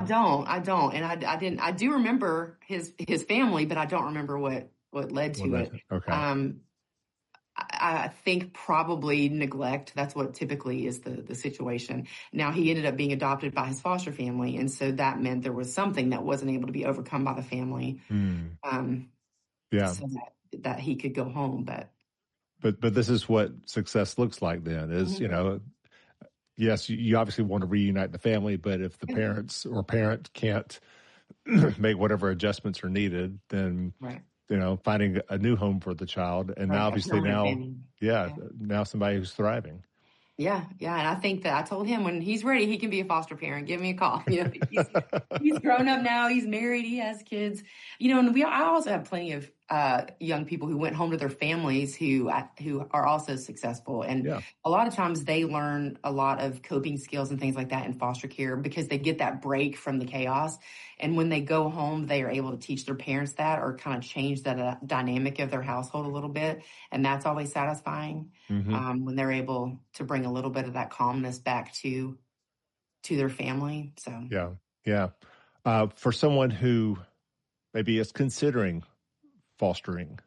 don't. And I didn't, I do remember his family, but I don't remember what led to it. Okay. I think probably neglect. That's what typically is the situation. Now, he ended up being adopted by his foster family. And so that meant there was something that wasn't able to be overcome by the family. Yeah. So that he could go home. But this is what success looks like then is, yes, you obviously want to reunite the family, but if the parents or parent can't make whatever adjustments are needed, then right. Finding a new home for the child, and Right. obviously now somebody who's thriving. Yeah. And I think that I told him when he's ready, he can be a foster parent. Give me a call. He's grown up now. He's married. He has kids. And I also have plenty of young people who went home to their families who are also successful. And a lot of times they learn a lot of coping skills and things like that in foster care because they get that break from the chaos. And when they go home, they are able to teach their parents that or kind of change that dynamic of their household a little bit. And that's always satisfying when they're able to bring a little bit of that calmness back to their family. So yeah. For someone who maybe is considering fostering,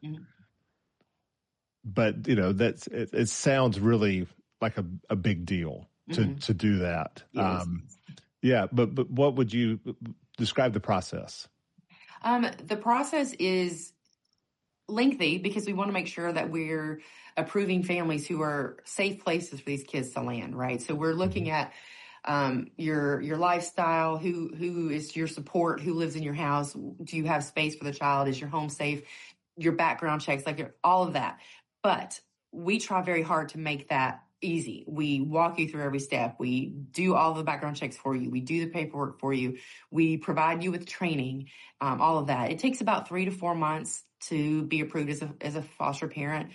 but it sounds really like a big deal to do that. Yes. But what would you describe the process? The process is lengthy because we want to make sure that we're approving families who are safe places for these kids to land, right? So we're looking at your lifestyle, who is your support, who lives in your house, do you have space for the child, is your home safe, your background checks, all of that. But we try very hard to make that easy. We walk you through every step. We do all the background checks for you. We do the paperwork for you. We provide you with training, all of that. It takes about 3 to 4 months to be approved as a foster parent.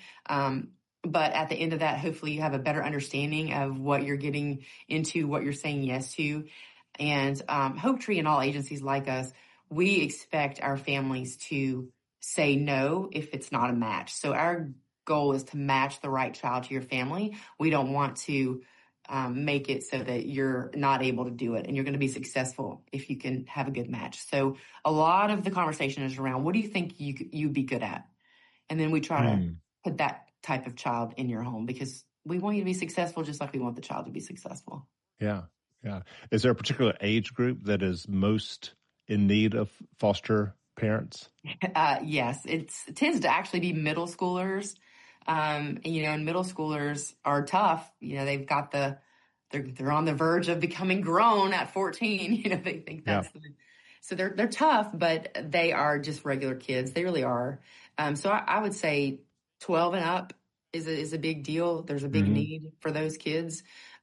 But at the end of that, hopefully you have a better understanding of what you're getting into, what you're saying yes to. And Hope Tree and all agencies like us, we expect our families to say no if it's not a match. So our goal is to match the right child to your family. We don't want to make it so that you're not able to do it, and you're going to be successful if you can have a good match. So a lot of the conversation is around, what do you think you'd be good at? And then we try to put that type of child in your home because we want you to be successful just like we want the child to be successful. Yeah. Is there a particular age group that is most in need of foster parents? Yes, it tends to actually be middle schoolers. And middle schoolers are tough. They've got they're on the verge of becoming grown at 14. They think that's so they're tough, but they are just regular kids. They really are. So I would say 12 and up is a big deal. There's a big need for those kids.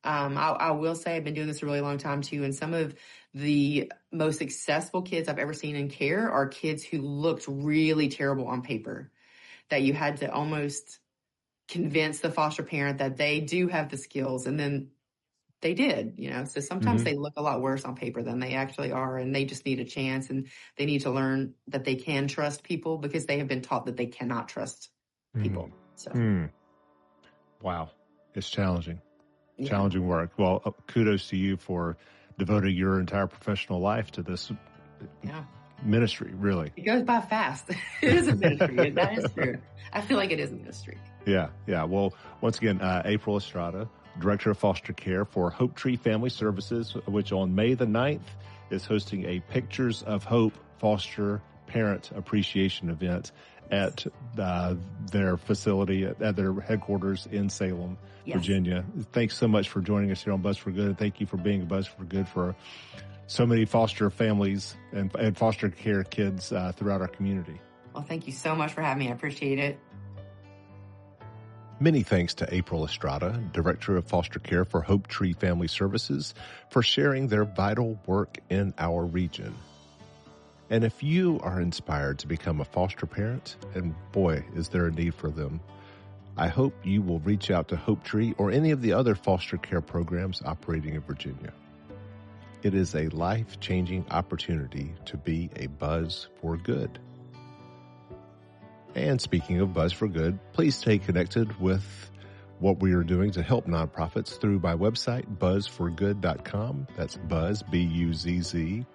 I will say I've been doing this a really long time too. And some of the most successful kids I've ever seen in care are kids who looked really terrible on paper, that you had to almost convince the foster parent that they do have the skills, and then they did, so sometimes they look a lot worse on paper than they actually are, and they just need a chance, and they need to learn that they can trust people because they have been taught that they cannot trust people. So wow, it's challenging work. Well, kudos to you for devoting your entire professional life to this ministry. Really, it goes by fast. It is a ministry. That is true. I feel like it is a ministry. Yeah. Well, once again, April Estrada, Director of Foster Care for Hope Tree Family Services, which on May the 9th is hosting a Pictures of Hope Foster Parent Appreciation event at their facility, at their headquarters in Salem, Virginia. Thanks so much for joining us here on Buzz for Good. Thank you for being a Buzz for Good for so many foster families and foster care kids throughout our community. Well, thank you so much for having me. I appreciate it. Many thanks to April Estrada, Director of Foster Care for Hope Tree Family Services, for sharing their vital work in our region. And if you are inspired to become a foster parent, and boy, is there a need for them, I hope you will reach out to Hope Tree or any of the other foster care programs operating in Virginia. It is a life-changing opportunity to be a Buzz for Good. And speaking of Buzz for Good, please stay connected with what we are doing to help nonprofits through my website, buzzforgood.com. That's Buzz, B-U-Z-Z,